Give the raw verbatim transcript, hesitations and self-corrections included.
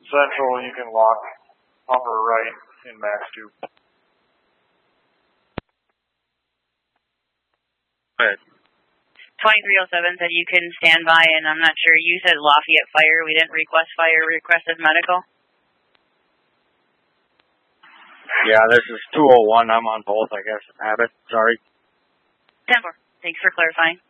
Central, you can lock upper right in max two. Go ahead. twenty-three oh seven said you couldn't stand by, and I'm not sure. You said Lafayette Fire. We didn't request fire. We requested medical. Yeah, this is two oh one. I'm on both, I guess. Abbott, sorry. ten four. Thanks for clarifying.